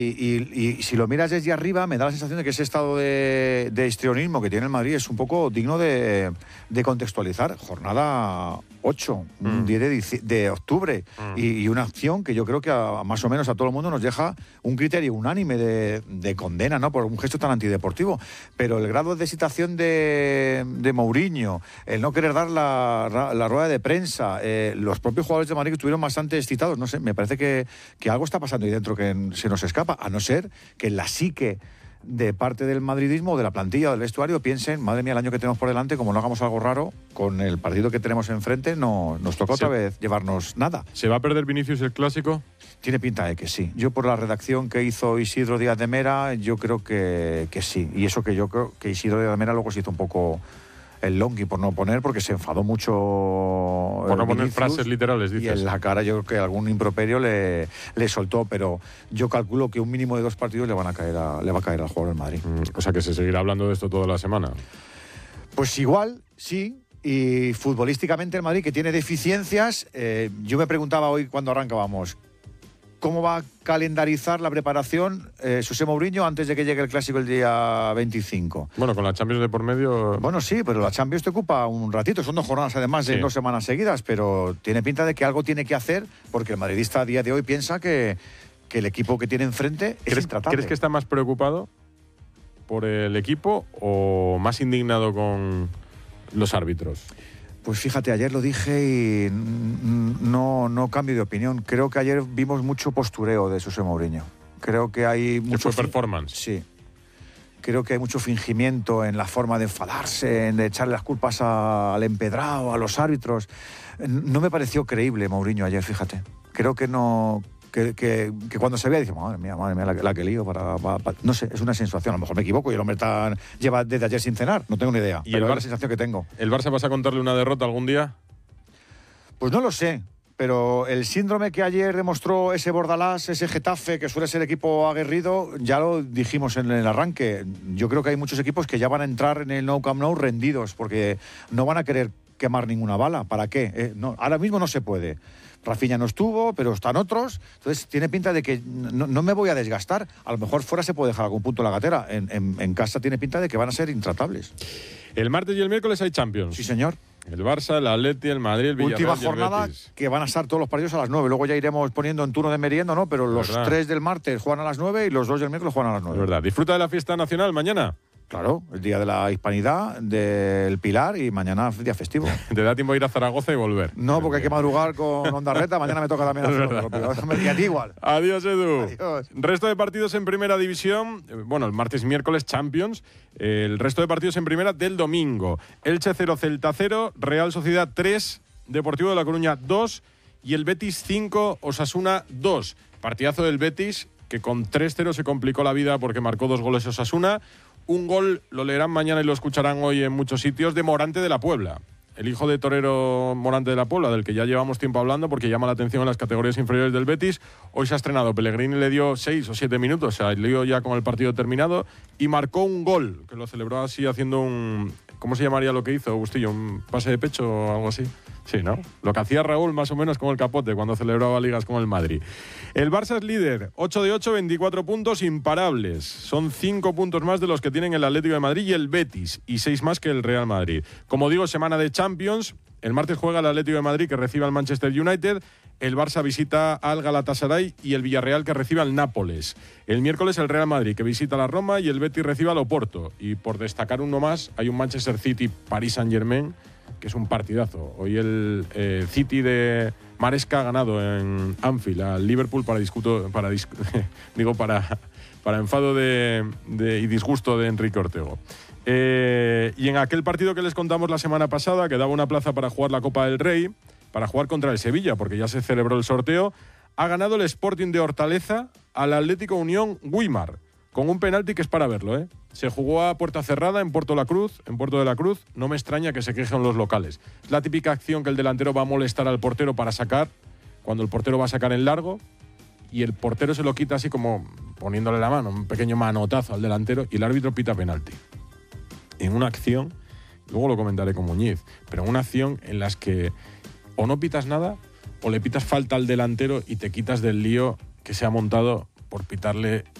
Y si lo miras desde arriba, me da la sensación de que ese estado de histrionismo que tiene el Madrid es un poco digno de contextualizar. Jornada 8, un 10 de octubre, y una acción que yo creo que más o menos a todo el mundo nos deja un criterio unánime de condena, ¿no?, por un gesto tan antideportivo. Pero el grado de excitación de Mourinho, el no querer dar la rueda de prensa, los propios jugadores de Madrid que estuvieron bastante excitados, no sé, me parece que algo está pasando ahí dentro que se nos escapa, a no ser que la psique de parte del madridismo, de la plantilla, del vestuario, piensen, madre mía, el año que tenemos por delante, como no hagamos algo raro, con el partido que tenemos enfrente, nos toca otra vez llevarnos nada. ¿Se va a perder Vinicius el Clásico? Tiene pinta de que sí. Yo, por la redacción que hizo Isidro Díaz de Mera, yo creo que sí. Y eso que yo creo que Isidro Díaz de Mera luego se hizo un poco el longi por no poner, porque se enfadó mucho. Por no poner frases literales, dices. Y en la cara yo creo que algún improperio le soltó, pero yo calculo que un mínimo de 2 partidos le va a caer al jugador del Madrid. O sea que se seguirá hablando de esto toda la semana. Pues igual, sí. Y futbolísticamente el Madrid, que tiene deficiencias, yo me preguntaba hoy cuando arrancábamos, ¿cómo va a calendarizar la preparación José Mourinho antes de que llegue el Clásico el día 25? Bueno, con la Champions de por medio... Bueno, sí, pero la Champions te ocupa un ratito. Son 2 jornadas además de 2 semanas seguidas, pero tiene pinta de que algo tiene que hacer, porque el madridista a día de hoy piensa que el equipo que tiene enfrente es intratable. ¿Crees que está más preocupado por el equipo o más indignado con los árbitros? Pues fíjate, ayer lo dije y no cambio de opinión. Creo que ayer vimos mucho postureo de José Mourinho. Creo que hay mucho... ¿Que fue performance? Sí. Creo que hay mucho fingimiento en la forma de enfadarse, en de echarle las culpas al empedrado, a los árbitros. No me pareció creíble Mourinho ayer, fíjate. Creo que no... Que cuando se vea dice, madre mía, la que lío no sé, es una sensación, a lo mejor me equivoco y el hombre lleva desde ayer sin cenar, no tengo ni idea, pero es la sensación que tengo. ¿El Barça vas a contarle una derrota algún día? Pues no lo sé, pero el síndrome que ayer demostró ese Bordalás, ese Getafe, que suele ser equipo aguerrido, ya lo dijimos en el arranque. Yo creo que hay muchos equipos que ya van a entrar en el Nou Camp Nou rendidos, porque no van a querer quemar ninguna bala. ¿Para qué? No, ahora mismo no se puede. Rafinha no estuvo, pero están otros. Entonces tiene pinta de que no me voy a desgastar. A lo mejor fuera se puede dejar algún punto en la gatera. En casa tiene pinta de que van a ser intratables. El martes y el miércoles hay Champions. Sí, señor. El Barça, el Atleti, el Madrid, el Villarreal. Última jornada que van a estar todos los partidos a las 9. Luego ya iremos poniendo en turno de merienda, ¿no? Pero los 3 del martes juegan a las 9 y los 2 del miércoles juegan a las 9. Es verdad. Disfruta de la fiesta nacional mañana. Claro, el día de la Hispanidad, del Pilar, y mañana día festivo. ¿Te da tiempo a ir a Zaragoza y volver? No, porque hay que madrugar con Ondarreta. Mañana me toca también hacerlo. Y a ti igual. Adiós, Edu. Adiós. Resto de partidos en Primera División. Bueno, el martes y miércoles Champions. El resto de partidos en Primera del domingo. Elche 0, Celta 0, Real Sociedad 3, Deportivo de La Coruña 2 y el Betis 5, Osasuna 2. Partidazo del Betis, que con 3-0 se complicó la vida porque marcó 2 goles Osasuna. Un gol, lo leerán mañana y lo escucharán hoy en muchos sitios, de Morante de la Puebla. El hijo de torero Morante de la Puebla, del que ya llevamos tiempo hablando porque llama la atención en las categorías inferiores del Betis. Hoy se ha estrenado. Pellegrini le dio 6 o 7 minutos, o sea, le dio ya con el partido terminado y marcó un gol, que lo celebró así haciendo un... ¿Cómo se llamaría lo que hizo, Bustillo? ¿Un pase de pecho o algo así? Sí, ¿no? Lo que hacía Raúl más o menos con el capote cuando celebraba ligas con el Madrid. El Barça es líder, 8 de 8, 24 puntos imparables. Son 5 puntos más de los que tienen el Atlético de Madrid y el Betis, y 6 más que el Real Madrid. Como digo, semana de Champions. El martes juega el Atlético de Madrid, que recibe al Manchester United. El Barça visita al Galatasaray y el Villarreal, que recibe al Nápoles. El miércoles el Real Madrid, que visita a la Roma, y el Betis recibe al Oporto. Y por destacar uno más, hay un Manchester City-Paris Saint-Germain, que es un partidazo. Hoy el City de Maresca ha ganado en Anfield al Liverpool para enfado y disgusto de Enrique Ortego. Y en aquel partido que les contamos la semana pasada, que daba una plaza para jugar la Copa del Rey, para jugar contra el Sevilla, porque ya se celebró el sorteo, ha ganado el Sporting de Hortaleza al Atlético Unión Güímar, con un penalti que es para verlo, ¿eh? Se jugó a puerta cerrada en Puerto de la Cruz. No me extraña que se quejen los locales. Es la típica acción que el delantero va a molestar al portero para sacar, cuando el portero va a sacar en largo, y el portero se lo quita así como poniéndole la mano, un pequeño manotazo al delantero, y el árbitro pita penalti. En una acción, luego lo comentaré con Muñiz, pero en una acción en las que o no pitas nada o le pitas falta al delantero y te quitas del lío que se ha montado por pitarle